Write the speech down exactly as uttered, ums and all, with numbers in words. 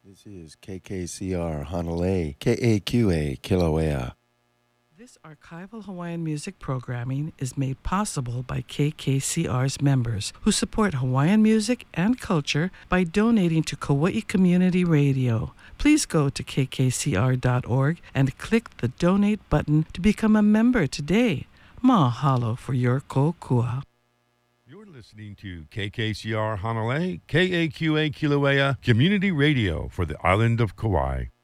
This is K K C R Honolulu, K A Q A Kilauea. This archival Hawaiian music programming is made possible by K K C R's members who support Hawaiian music and culture by donating to Kauai Community Radio. Please go to k k c r dot org and click the donate button to become a member today. Mahalo for your kokua. You're listening to K K C R Honolulu, K A Q A Kilauea Community Radio for the island of Kauai.